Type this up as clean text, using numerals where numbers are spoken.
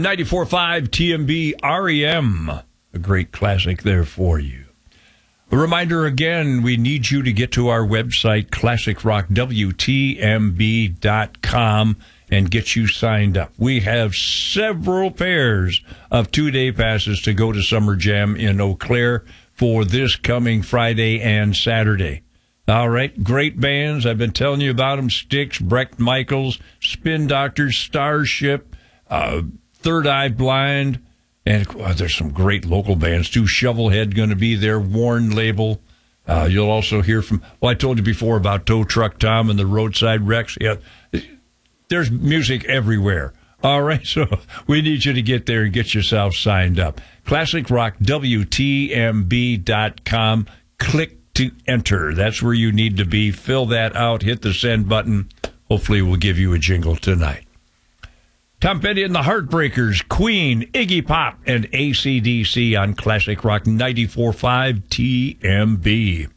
94.5 TMB REM. A great classic there for you. A reminder again, we need you to get to our website, classicrockwtmb.com, and get you signed up. We have several pairs of 2-day passes to go to Summer Jam in Eau Claire for this coming Friday and Saturday. All right, great bands. I've been telling you about them. Styx, Brecht Michaels, Spin Doctors, Starship, Third Eye Blind, and there's some great local bands, too. Shovelhead going to be there, Warren Label. You'll also hear from, I told you before about Tow Truck Tom and the Roadside Rex. Yeah, there's music everywhere. All right, so we need you to get there and get yourself signed up. ClassicRockWTMB.com. Click to enter. That's where you need to be. Fill that out. Hit the send button. Hopefully we'll give you a jingle tonight. Tom Petty and the Heartbreakers, Queen, Iggy Pop, and AC/DC on Classic Rock 94.5 TMB.